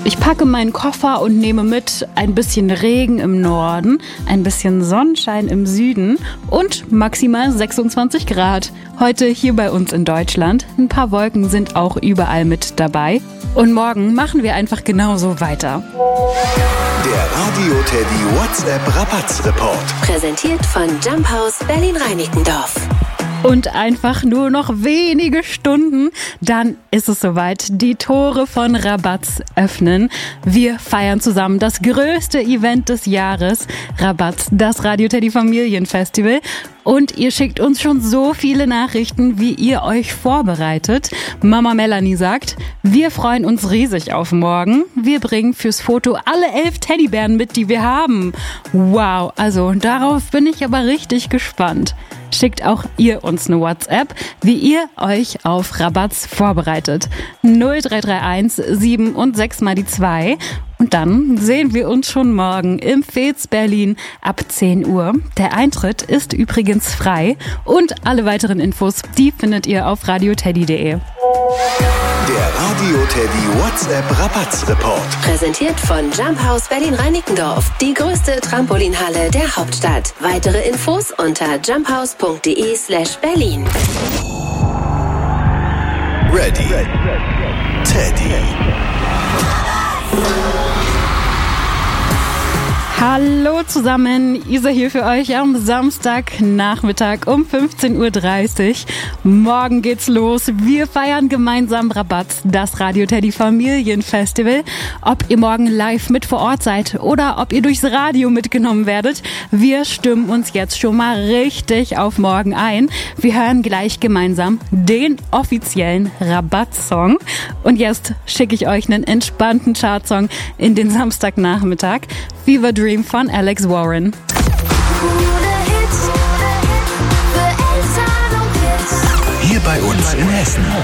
Ich packe meinen Koffer und nehme mit ein bisschen Regen im Norden, ein bisschen Sonnenschein im Süden und maximal 26 Grad. Heute hier bei uns in Deutschland. Ein paar Wolken sind auch überall mit dabei. Und morgen machen wir einfach genauso weiter. Der Radio Teddy WhatsApp Rabatz-Report. Präsentiert von Jump House Berlin-Reinickendorf. Und einfach nur noch wenige Stunden, dann ist es soweit. Die Tore von Rabatz öffnen. Wir feiern zusammen das größte Event des Jahres. Rabatz, das Radio Teddy Familienfestival. Und ihr schickt uns schon so viele Nachrichten, wie ihr euch vorbereitet. Mama Melanie sagt, wir freuen uns riesig auf morgen. Wir bringen fürs Foto alle 11 Teddybären mit, die wir haben. Wow, also darauf bin ich aber richtig gespannt. Schickt auch ihr uns eine WhatsApp, wie ihr euch auf Rabatz vorbereitet. 0331 7 und 6 mal die 2. Und dann sehen wir uns schon morgen im Fez Berlin ab 10 Uhr. Der Eintritt ist übrigens frei und alle weiteren Infos, die findet ihr auf radioteddy.de. Der Radio Teddy WhatsApp Rabatz-Report. Präsentiert von Jump House Berlin-Reinickendorf. Die größte Trampolinhalle der Hauptstadt. Weitere Infos unter jumphouse.de/Berlin. Ready. Teddy. Hallo zusammen, Isa hier für euch am Samstagnachmittag um 15.30 Uhr. Morgen geht's los. Wir feiern gemeinsam Rabatz, das Radio Teddy Familienfestival. Ob ihr morgen live mit vor Ort seid oder ob ihr durchs Radio mitgenommen werdet, wir stimmen uns jetzt schon mal richtig auf morgen ein. Wir hören gleich gemeinsam den offiziellen Rabatz-Song. Und jetzt schicke ich euch einen entspannten Chartsong in den Samstagnachmittag. Fever Dream von Alex Warren. Hier bei uns in Hessen.